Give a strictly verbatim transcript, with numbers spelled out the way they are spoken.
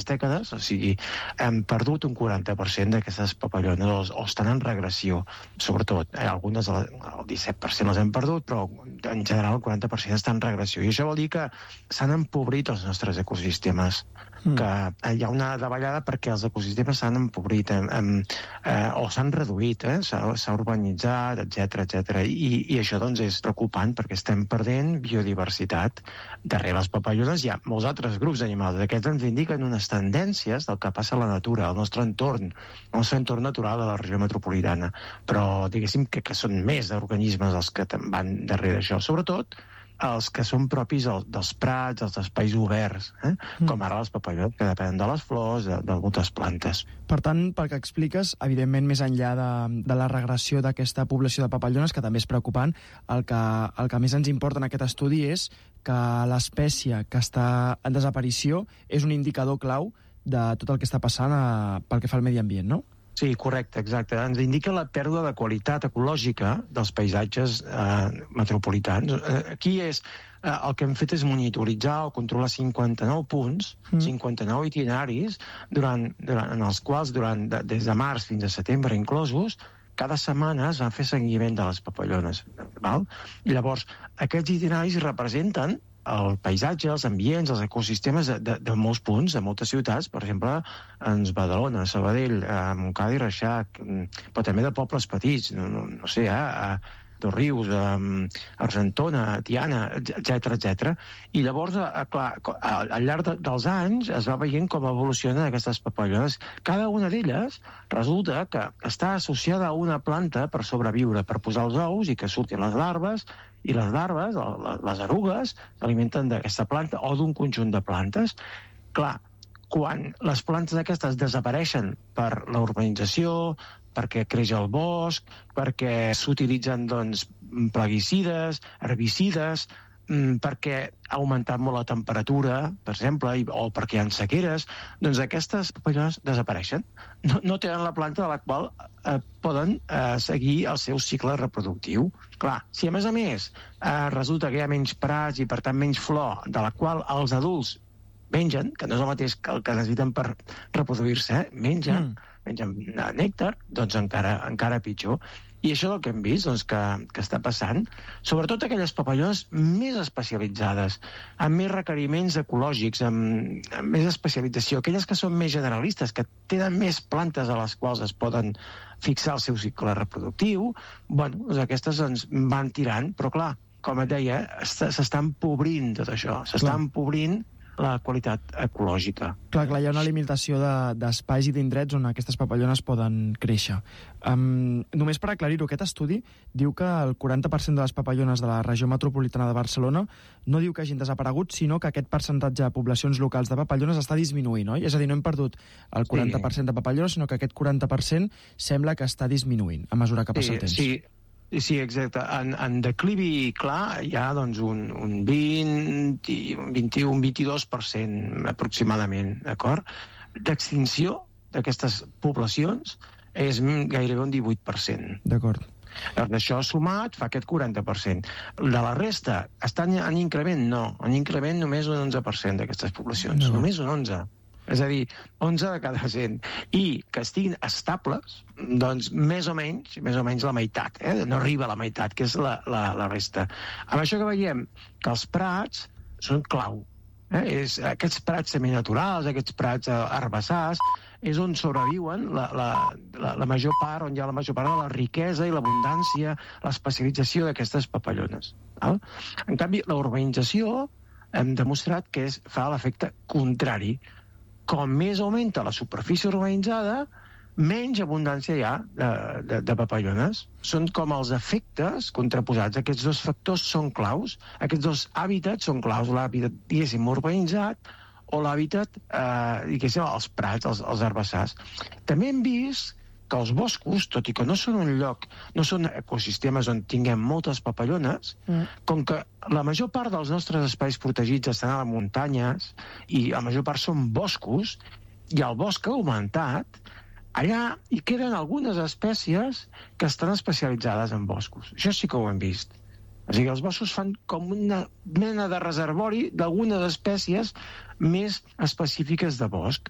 tres dècades, o sigui, hem perdut un quaranta per cent d'aquestes papallones, o, o estan en regressió, sobretot. Eh, algunes, el disset per cent les hem perdut, però en general el quaranta per cent estan en regressió. I això vol dir que s'han empobrit els nostres ecosistemes, mm. que hi ha una davallada perquè els ecosistemes s'han empobrit, eh, eh, o s'han reduït, eh, s'ha urbanitzat, etcètera, etcètera. I, I això, doncs, és preocupant perquè estem perdent biodiversitat. Darrere les papallones hi ha molts altres grups d'animals. Aquests ens indiquen unes tendències del que passa a la natura, al nostre entorn, al nostre entorn natural de la regió metropolitana. Però, diguéssim, que, que són més organismes els que van darrere això. Sobretot, els que són propis dels, dels prats, dels espais oberts, eh? mm. com ara les papallones, que depenen de les flors, de, de moltes plantes. Per tant, pel que expliques, evidentment, més enllà de, de la regressió d'aquesta població de papallones, que també és preocupant, el que, el que més ens importa en aquest estudi és que l'espècie que està en desaparició és un indicador clau de tot el que està passant a, pel que fa al medi ambient, no? Sí, correcte, exacte. Ens indica la pèrdua de qualitat ecològica dels paisatges eh, metropolitans. Eh, aquí és, eh, el que hem fet és monitoritzar o controlar cinquanta-nou punts, mm. cinquanta-nou itineraris, durant, durant, en els quals, durant, de, des de març fins a setembre inclosos, cada setmana es va fer seguiment de les papallones. Val? I llavors, aquests itineraris representen el paisatge, els ambients, els ecosistemes de, de, de molts punts, de moltes ciutats, per exemple, en Badalona, Sabadell, a Montcada i Reixac, però també de pobles petits, no, no, no sé, eh, a Dosrius, a Argentona, Tiana, etcètera, etcètera. I llavors, a, clar, al llarg de, dels anys es va veient com evolucionen aquestes papallones. Cada una d'elles resulta que està associada a una planta per sobreviure, per posar els ous i que surtin les larves, i les larves, les erugues, s'alimenten d'aquesta planta o d'un conjunt de plantes. Clar, quan les plantes aquestes desapareixen per la urbanització, perquè creix el bosc, perquè s'utilitzen, doncs, plaguicides, herbicides, perquè ha augmentat molt la temperatura, per exemple, o perquè hi ha sequeres, doncs aquestes papallones desapareixen. No, no tenen la planta de la qual eh, poden eh, seguir el seu cicle reproductiu. Clar, si a més a més eh, resulta que hi ha menys prats i per tant menys flor, de la qual els adults mengen, que no és el mateix que el que necessiten per reproduir-se, eh? mengen, mm. mengen nèctar, doncs encara, encara pitjor. I això és el que hem vist, doncs, que, que està passant, sobretot aquelles papallones més especialitzades, amb més requeriments ecològics, amb, amb més especialització, aquelles que són més generalistes, que tenen més plantes a les quals es poden fixar el seu cicle reproductiu, bueno, doncs aquestes ens van tirant, però clar, com et deia, s'està empobrint tot això, s'està empobrint la qualitat ecològica. Clar, clar, hi ha una limitació d'espais de, i d'indrets on aquestes papallones poden créixer. Um, només per aclarir-ho, aquest estudi diu que el quaranta per cent de les papallones de la regió metropolitana de Barcelona no diu que hagin desaparegut, sinó que aquest percentatge de poblacions locals de papallones està disminuint, oi? És a dir, no hem perdut el quaranta per cent de papallones, sinó que aquest quaranta per cent sembla que està disminuint a mesura que passa sí, el temps. Sí, Sí, exacte. En, en declivi clar hi ha doncs, un, un vint, un vint-i-u, un vint-i-dos per cent aproximadament, d'acord? D'extinció d'aquestes poblacions és gairebé un divuit per cent. D'acord. Això sumat fa aquest quaranta per cent. De la resta, estan en increment? No, en increment només un onze per cent d'aquestes poblacions. No. Només un onze. És a dir, onze de cada cent. I que estiguin estables, doncs més o menys, més o menys la meitat, eh? No arriba a la meitat, que és la, la, la resta. Amb això que veiem, que els prats són clau. Eh? És, aquests prats seminaturals, aquests prats herbassars, és on sobreviuen la, la, la, la major part, on hi ha la major part de la riquesa i l'abundància, l'especialització d'aquestes papallones. Val? En canvi, la urbanització hem demostrat que és, fa l'efecte contrari. Com més augmenta la superfície urbanitzada, menys abundància hi ha de, de, de papallones. Són com els efectes contraposats. Aquests dos factors són claus. Aquests dos hàbitats són claus. L'hàbitat, diguéssim, urbanitzat o l'hàbitat, eh, diguéssim, els prats, els, els herbassars. També hem vist que els boscos, tot i que no són un lloc, no són ecosistemes on tinguem moltes papallones, mm. com que la major part dels nostres espais protegits estan a les muntanyes i la major part són boscos, i el bosc ha augmentat, allà hi queden algunes espècies que estan especialitzades en boscos. Això sí que ho hem vist. O sigui, els boscos fan com una mena de reservori d'algunes espècies més específiques de bosc.